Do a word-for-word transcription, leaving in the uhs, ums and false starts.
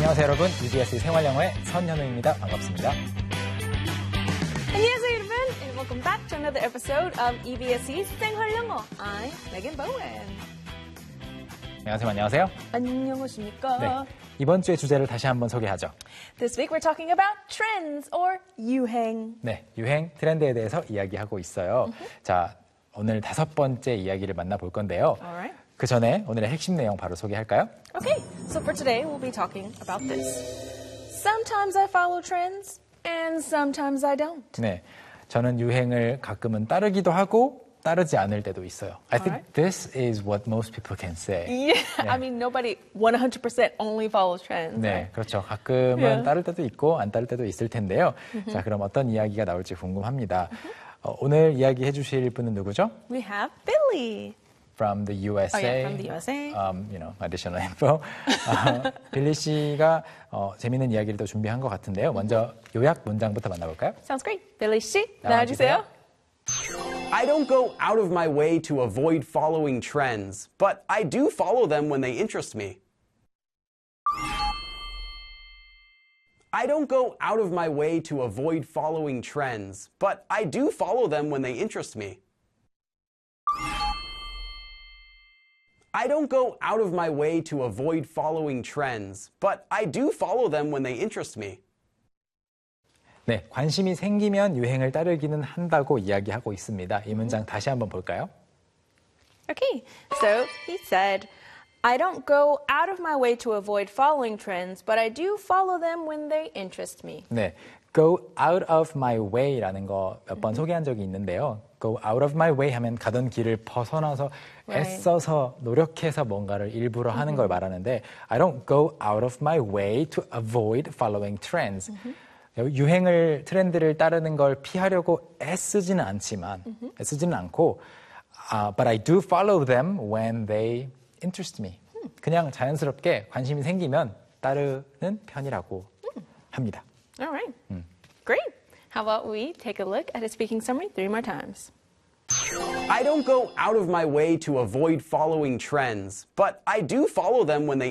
안녕하세요 여러분, 이비에스 생활영어의 선현우입니다. 반갑습니다. 안녕하세요 여러분, and welcome back to another episode of 이비에스의 생활영어. I'm Megan Bowen. 안녕하세요. 안녕하세요. 안녕하십니까? 네, 이번 주의 주제를 다시 한번 소개하죠. This week we're talking about trends or 유행. 네, 유행, 트렌드에 대해서 이야기하고 있어요. Mm-hmm. 자, 오늘 다섯 번째 이야기를 만나볼 건데요. Alright. 그 전에 오늘의 핵심 내용 바로 소개할까요? Okay, so for today we'll be talking about this. Sometimes I follow trends and sometimes I don't. 네, 저는 유행을 가끔은 따르기도 하고 따르지 않을 때도 있어요. I think Alright. this is what most people can say. Yeah, 네. I mean nobody one hundred percent only follows trends. 네, right? 그렇죠. 가끔은 Yeah. 따를 때도 있고 안 따를 때도 있을 텐데요. Mm-hmm. 자, 그럼 어떤 이야기가 나올지 궁금합니다. Mm-hmm. 어, 오늘 이야기해 주실 분은 누구죠? We have Billy. From the U S A. Oh, yeah, from the U S A. Um, you know, additional info. 어, 빌리 씨가 어, 재미있는 이야기를 또 준비한 것 같은데요. 먼저 요약 문장부터 만나볼까요? Sounds great. Billy 씨, 나와주세요. 나와주세요. I don't go out of my way to avoid following trends, but I do follow them when they interest me. I don't go out of my way to avoid following trends, but I do follow them when they interest me. I don't go out of my way to avoid following trends, but I do follow them when they interest me. 네, 관심이 생기면 유행을 따르기는 한다고 이야기하고 있습니다. 이 문장 다시 한번 볼까요? Okay, so he said, I don't go out of my way to avoid following trends, but I do follow them when they interest me. 네, go out of my way라는 거 몇 번 소개한 적이 있는데요. go out of my way 하면 가던 길을 벗어나서 Right. 애써서 노력해서 뭔가를 일부러 하는 걸 말하는데 I don't go out of my way to avoid following trends. 유행을, 트렌드를 따르는 걸 피하려고 애쓰지는 않지만, 애쓰지는 않고 uh, but I do follow them when they interest me. 그냥 자연스럽게 관심이 생기면 따르는 편이라고 합니다. All right, great. How about we take a look at his speaking summary three more times. I don't go out of my way to avoid following trends, but I do follow them when they